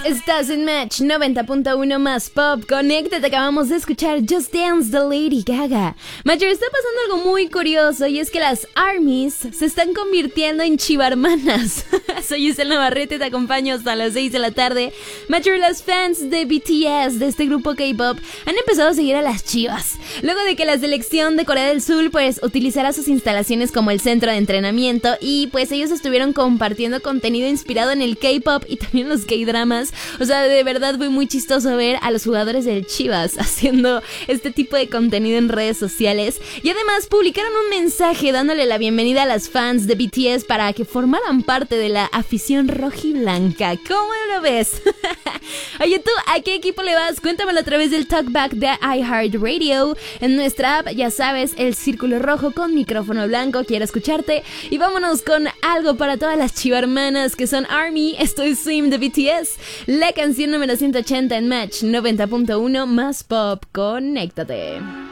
Estás en Match 90.1 más Pop. Conéctate, acabamos de escuchar Just Dance de Lady Gaga. Matcher, está pasando algo muy curioso y es que las ARMYs se están convirtiendo en chivarmanas. Soy Isel Navarrete, te acompaño hasta las 6 de la tarde. Matcher, las fans de BTS, de este grupo K-pop, han empezado a seguir a las chivas. Luego de que la selección de Corea del Sur pues utilizara sus instalaciones como el centro de entrenamiento y pues ellos estuvieron compartiendo contenido inspirado en el K-pop y también los K-dramas. O sea, de verdad fue muy chistoso ver a los jugadores del Chivas haciendo este tipo de contenido en redes sociales. Y además publicaron un mensaje dándole la bienvenida a las fans de BTS para que formaran parte de la afición rojiblanca. ¿Cómo lo ves? Oye, ¿tú a qué equipo le vas? Cuéntamelo a través del Talkback de iHeartRadio. En nuestra app, ya sabes, el círculo rojo con micrófono blanco. Quiero escucharte. Y vámonos con algo para todas las chivarmanas que son ARMY. Esto es Swim de BTS. La canción número 180 en Match 90.1 más Pop. Conéctate.